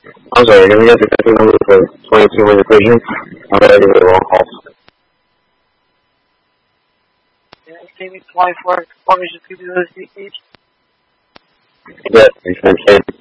I'm sorry, can we get the country number for 22 with the Persian? I'm ready for the roll call. Maybe 24 permission to do this, please. Yeah, we can say